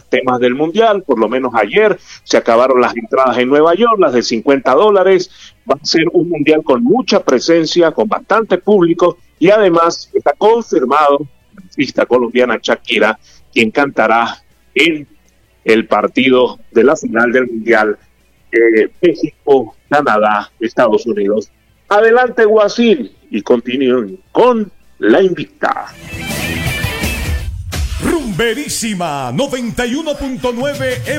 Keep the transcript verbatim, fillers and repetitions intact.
temas del Mundial. Por lo menos ayer se acabaron las entradas en Nueva York, las de cincuenta dólares. Va a ser un Mundial con mucha presencia, con bastante público, y además está confirmado la artista colombiana Shakira, quien cantará en el partido de la final del Mundial eh, México, Canadá, Estados Unidos. Adelante, Guasil, y continúen con la invicta. Rumberísima noventa y uno punto nueve